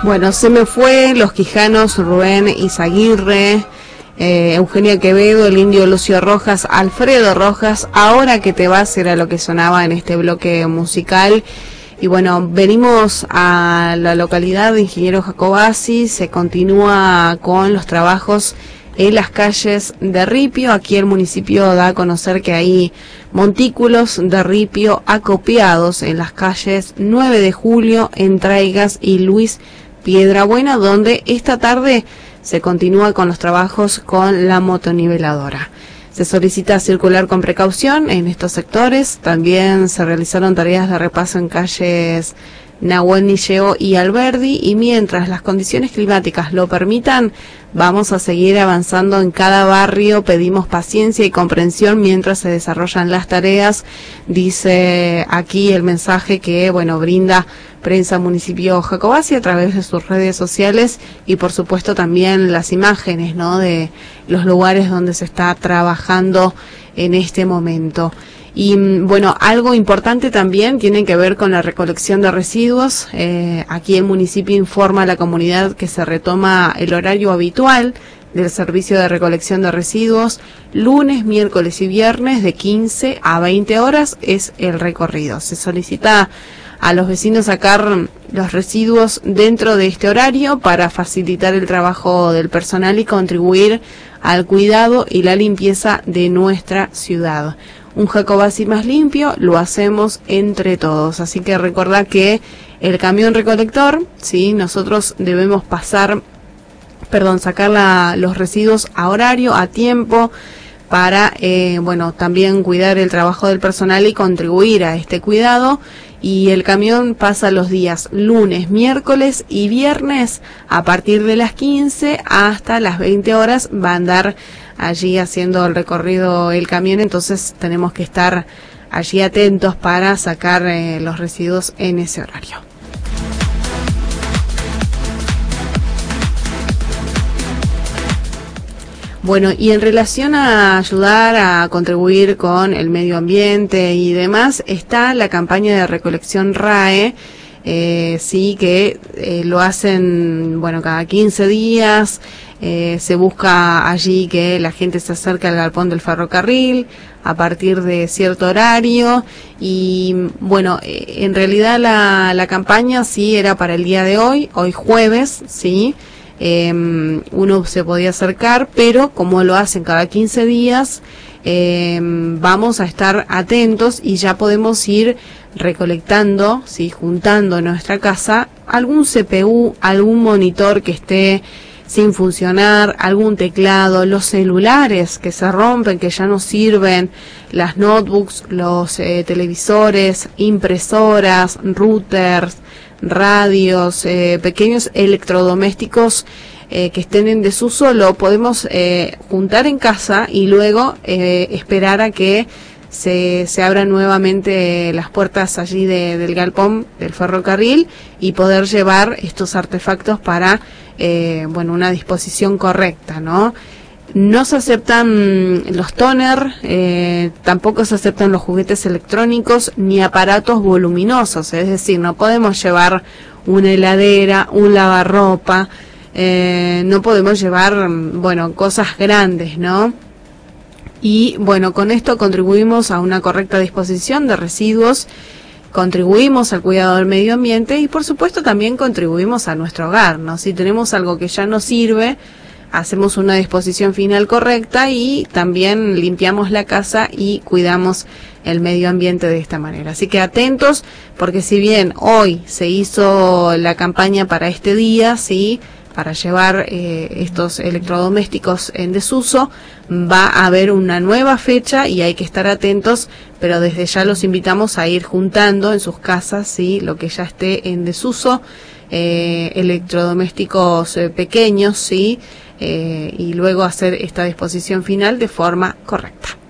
Bueno, se me fue, Los Quijanos, Rubén Izaguirre, Eugenia Quevedo, el Indio Lucio Rojas, Alfredo Rojas, Ahora que te vas era lo que sonaba en este bloque musical. Y bueno, venimos a la localidad de Ingeniero Jacobacci, se continúa con los trabajos en las calles de ripio. Aquí el municipio da a conocer que hay montículos de ripio acopiados en las calles 9 de Julio, Entraigas y Luis Piedrabuena, donde esta tarde se continúa con los trabajos con la motoniveladora. Se solicita circular con precaución en estos sectores. También se realizaron tareas de repaso en calles Nahuel Nilleo y Alberdi, y mientras las condiciones climáticas lo permitan, vamos a seguir avanzando en cada barrio. Pedimos paciencia y comprensión mientras se desarrollan las tareas, dice aquí el mensaje que, bueno, brinda Prensa Municipio Jacobacci a través de sus redes sociales, y por supuesto también las imágenes, ¿no?, de los lugares donde se está trabajando en este momento. Y bueno, algo importante también tiene que ver con la recolección de residuos. Aquí el municipio informa a la comunidad que se retoma el horario habitual del servicio de recolección de residuos. Lunes, miércoles y viernes de 15 a 20 horas es el recorrido. Se solicita a los vecinos sacar los residuos dentro de este horario para facilitar el trabajo del personal y contribuir al cuidado y la limpieza de nuestra ciudad. Un Jacobacci más limpio lo hacemos entre todos. Así que recordá que el camión recolector, ¿sí?, nosotros debemos sacar los residuos a horario, a tiempo, para bueno, también cuidar el trabajo del personal y contribuir a este cuidado. Y el camión pasa los días lunes, miércoles y viernes a partir de las 15 hasta las 20 horas. Va a andar allí haciendo el recorrido el camión, entonces tenemos que estar allí atentos para sacar los residuos en ese horario. Bueno, y en relación a ayudar a contribuir con el medio ambiente y demás, está la campaña de recolección RAE, sí, que lo hacen, bueno, cada 15 días. Se busca allí que la gente se acerque al galpón del ferrocarril a partir de cierto horario. Y bueno, en realidad la campaña sí era para el día de hoy jueves, sí. Uno se podía acercar, pero como lo hacen cada 15 días, vamos a estar atentos y ya podemos ir recolectando, ¿sí?, juntando en nuestra casa algún CPU, algún monitor que esté sin funcionar, algún teclado, los celulares que se rompen, que ya no sirven, las notebooks, los televisores, impresoras, routers, radios, pequeños electrodomésticos que estén en desuso. Lo podemos juntar en casa y luego esperar a que se abran nuevamente las puertas allí del galpón del ferrocarril y poder llevar estos artefactos para bueno, una disposición correcta, ¿no? No se aceptan los tóner, tampoco se aceptan los juguetes electrónicos ni aparatos voluminosos, es decir, no podemos llevar una heladera, un lavarropa, no podemos llevar, bueno, cosas grandes, ¿no? Y bueno, con esto contribuimos a una correcta disposición de residuos, contribuimos al cuidado del medio ambiente y por supuesto también contribuimos a nuestro hogar, ¿no? Si tenemos algo que ya no sirve, hacemos una disposición final correcta y también limpiamos la casa y cuidamos el medio ambiente de esta manera. Así que atentos, porque si bien hoy se hizo la campaña para este día, sí, para llevar estos electrodomésticos en desuso, va a haber una nueva fecha y hay que estar atentos, pero desde ya los invitamos a ir juntando en sus casas, sí, lo que ya esté en desuso, electrodomésticos pequeños, sí, y luego hacer esta disposición final de forma correcta.